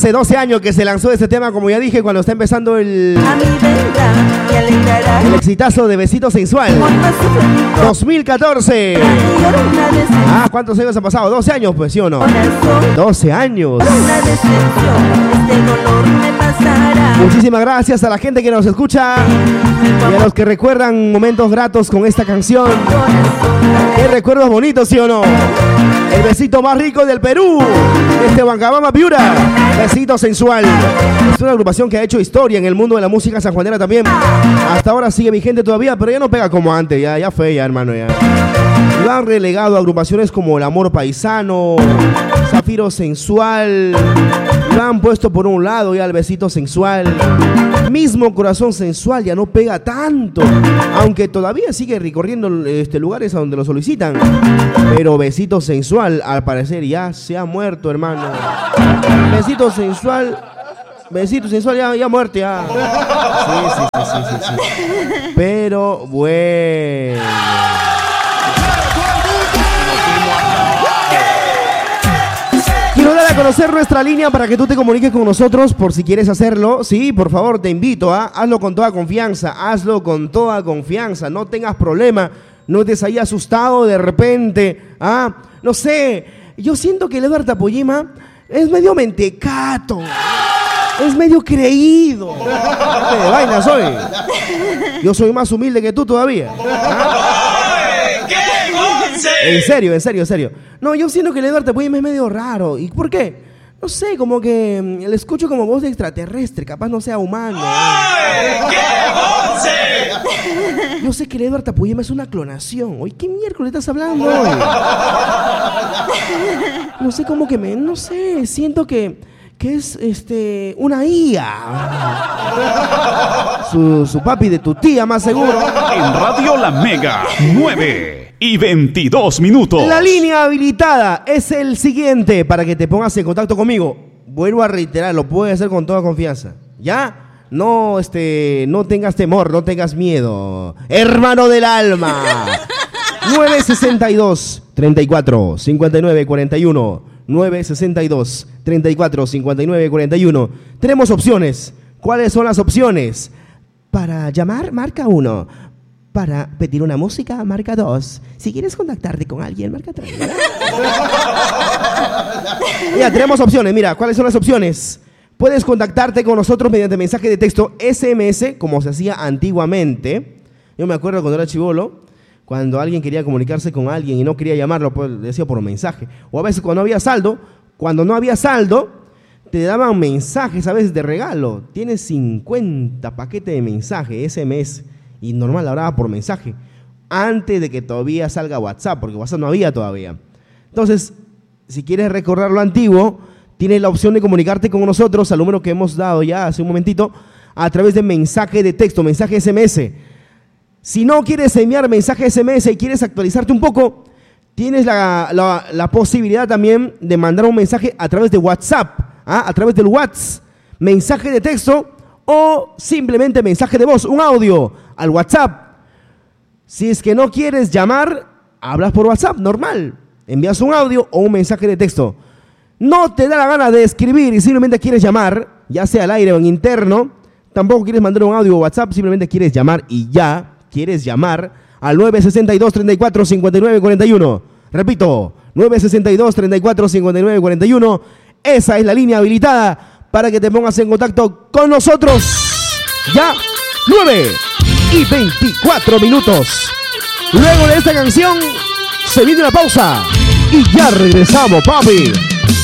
Hace 12 años que se lanzó este tema, como ya dije, cuando está empezando el exitazo de Besito Sensual. 2014. Ah, ¿cuántos años han pasado? 12 años, pues, ¿sí o no? 12 años. Muchísimas gracias a la gente que nos escucha y a los que recuerdan momentos gratos con esta canción. Qué recuerdos bonitos, ¿sí o no? El besito más rico del Perú, desde Huancabamba, Piura. Besito Sensual. Es una agrupación que ha hecho historia en el mundo de la música sanjuanera también. Hasta ahora sigue vigente todavía, pero ya no pega como antes. Ya fue, ya, hermano, ya. Lo han relegado a agrupaciones como El Amor Paisano, Zafiro Sensual. Lo han puesto por un lado ya el Besito Sensual. Mismo Corazón Sensual ya no pega tanto, aunque todavía sigue recorriendo lugares a donde lo solicitan. Pero Besito Sensual, al parecer, ya se ha muerto, hermano. Besito Sensual ya muerto, ya. Sí. Pero bueno. Quiero dar a conocer nuestra línea para que tú te comuniques con nosotros por si quieres hacerlo. Sí, por favor, te invito, hazlo con toda confianza, no tengas problema, no estés ahí asustado de repente, no sé, yo siento que el Edward Tapoyima es medio mentecato, es medio creído. ¿Qué de vaina soy? Yo soy más humilde que tú todavía. En serio. No, yo siento que el Edward Tapoyima es medio raro. ¿Y por qué? No sé, como que le escucho como voz de extraterrestre, capaz no sea humano. ¡Ay, qué voce! Yo sé que el Edward Tapoyima es una clonación. Oye, ¿qué miércoles estás hablando hoy? No sé, como que no sé, siento que es una IA. Su papi de tu tía, más seguro. En Radio La Mega, 9:22. La línea habilitada es el siguiente para que te pongas en contacto conmigo. Vuelvo a reiterar, lo puedes hacer con toda confianza. ¿Ya? No, no tengas temor, no tengas miedo. Hermano del alma. 962-34-59-41. 962-34-59-41. Tenemos opciones. ¿Cuáles son las opciones? Para llamar, marca 1. Para pedir una música, marca 2. Si quieres contactarte con alguien, marca 3. Mira, tenemos opciones. Mira, ¿cuáles son las opciones? Puedes contactarte con nosotros mediante mensaje de texto SMS, como se hacía antiguamente. Yo me acuerdo cuando era chibolo, cuando alguien quería comunicarse con alguien y no quería llamarlo, pues le decía por un mensaje. O a veces cuando no había saldo, te daban mensajes a veces de regalo. Tienes 50 paquetes de mensaje, SMS. Y normal hablaba por mensaje, antes de que todavía salga WhatsApp, porque WhatsApp no había todavía. Entonces, si quieres recordar lo antiguo, tienes la opción de comunicarte con nosotros al número que hemos dado ya hace un momentito, a través de mensaje de texto, mensaje SMS. Si no quieres enviar mensaje SMS y quieres actualizarte un poco, tienes la posibilidad también de mandar un mensaje a través de WhatsApp, a través del WhatsApp, mensaje de texto o simplemente mensaje de voz, un audio al WhatsApp. Si es que no quieres llamar, hablas por WhatsApp, normal. Envías un audio o un mensaje de texto. No te da la gana de escribir y simplemente quieres llamar, ya sea al aire o en interno, tampoco quieres mandar un audio o WhatsApp, simplemente quieres llamar y ya, quieres llamar al 962-34-59-41. Repito, 962-34-59-41. Esa es la línea habilitada para que te pongas en contacto con nosotros. Ya, 9:24. Luego de esta canción, se viene una pausa y ya regresamos, papi.